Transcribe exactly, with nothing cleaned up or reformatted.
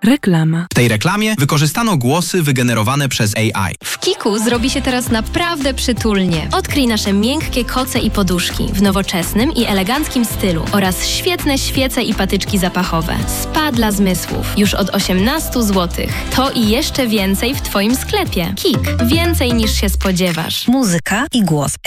Reklama. W tej reklamie wykorzystano głosy wygenerowane przez A I. W Kiku zrobi się teraz naprawdę przytulnie. Odkryj nasze miękkie koce i poduszki w nowoczesnym i eleganckim stylu oraz świetne świece i patyczki zapachowe. Spa dla zmysłów. Już od osiemnaście złotych. To i jeszcze więcej w Twoim sklepie. Kik. Więcej niż się spodziewasz. Muzyka i głos